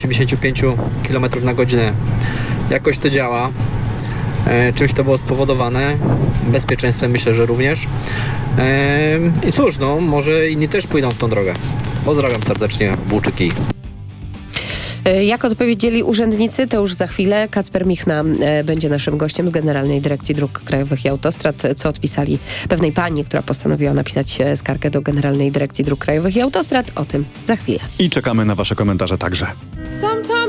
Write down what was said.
85 km na godzinę. Jakoś to działa. Czymś to było spowodowane. Bezpieczeństwem myślę, że również. I cóż, może inni też pójdą w tą drogę. Pozdrawiam serdecznie, Włóczyki. Jak odpowiedzieli urzędnicy, to już za chwilę. Kacper Michna będzie naszym gościem z Generalnej Dyrekcji Dróg Krajowych i Autostrad. Co odpisali pewnej pani, która postanowiła napisać skargę do Generalnej Dyrekcji Dróg Krajowych i Autostrad. O tym za chwilę. I czekamy na wasze komentarze także. Sometimes